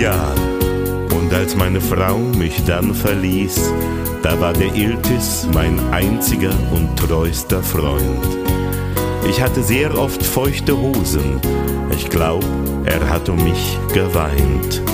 Ja, und als meine Frau mich dann verließ, da war der Iltis mein einziger und treuster Freund. Ich hatte sehr oft feuchte Hosen, ich glaub, er hat um mich geweint.